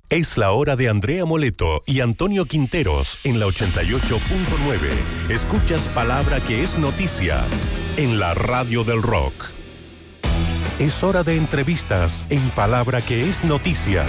Es la hora de Andrea Moleto y Antonio Quinteros en la 88.9. Escuchas palabra que es noticia en la radio del rock. Es hora de entrevistas en palabra que es noticia.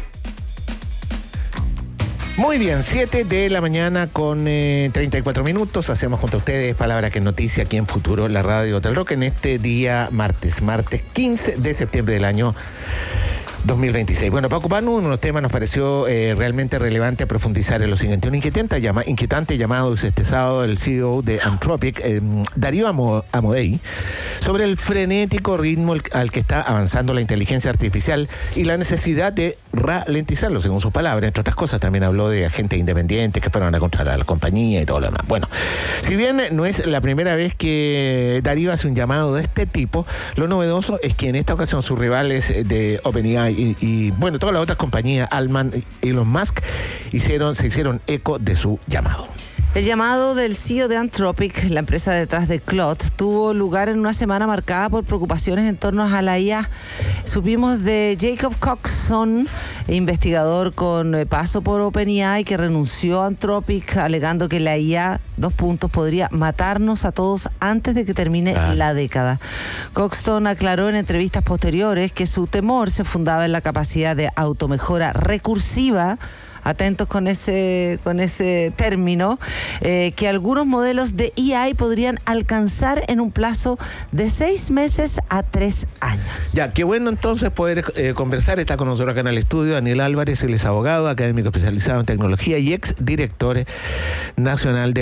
Muy bien, 7 de la mañana con 34 minutos. Hacemos junto a ustedes palabra que es noticia aquí en Futuro, la radio del rock, en este día martes 15 de septiembre del año 2026. Bueno, para ocuparnos de unos temas nos pareció realmente relevante profundizar en lo siguiente. Un inquietante llamado este sábado del CEO de Anthropic, Darío Amodei, sobre el frenético ritmo al que está avanzando la inteligencia artificial y la necesidad de ralentizarlo, según sus palabras. Entre otras cosas, también habló de agentes independientes que fueron a controlar a la compañía y todo lo demás. Bueno, si bien no es la primera vez que Darío hace un llamado de este tipo, lo novedoso es que en esta ocasión sus rivales de OpenAI y bueno, todas las otras compañías, Altman y Elon Musk, se hicieron eco de su llamado. El llamado del CEO de Anthropic, la empresa detrás de Claude, tuvo lugar en una semana marcada por preocupaciones en torno a la IA. Supimos de Jacob Coxon, investigador con paso por OpenAI, que renunció a Anthropic alegando que la IA, podría matarnos a todos antes de que termine la década. Coxon aclaró en entrevistas posteriores que su temor se fundaba en la capacidad de automejora recursiva, atentos con ese término, que algunos modelos de AI podrían alcanzar en un plazo de 6 meses a 3 años. Ya, qué bueno entonces poder conversar. Está con nosotros acá en el estudio Daniel Álvarez, él es abogado, académico especializado en tecnología y ex director nacional de